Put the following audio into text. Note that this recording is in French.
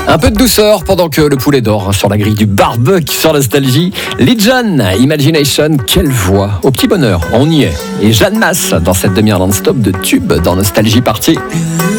Un peu de douceur pendant que le poulet dort sur la grille du barbecue sur Nostalgie. Legion, Imagination, quelle voix. Au petit bonheur, on y est. Et Jeanne Masse dans cette demi-heure non-stop de tube dans Nostalgie Party.